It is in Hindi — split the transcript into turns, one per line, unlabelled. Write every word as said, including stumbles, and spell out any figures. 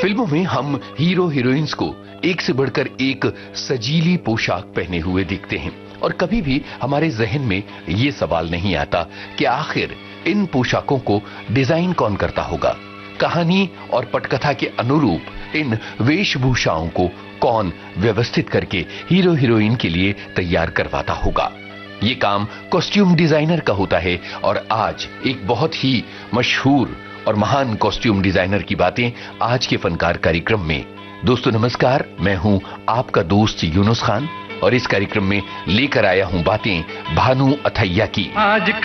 फिल्मों में हम हीरो हीरोइंस को एक से बढ़कर एक सजीली पोशाक पहने हुए दिखते हैं और कभी भी हमारे जहन में ये सवाल नहीं आता कि आखिर इन पोशाकों को डिजाइन कौन करता होगा। कहानी और पटकथा के अनुरूप इन वेशभूषाओं को कौन व्यवस्थित करके हीरो हीरोइन के लिए तैयार करवाता होगा। ये काम कॉस्ट्यूम डिजाइनर का होता है और आज एक बहुत ही मशहूर और महान कॉस्ट्यूम डिजाइनर की बातें आज के फनकार कार्यक्रम में। दोस्तों नमस्कार, मैं हूं आपका दोस्त यूनुस खान और इस कार्यक्रम में लेकर आया हूं बातें भानु अथैया की। आज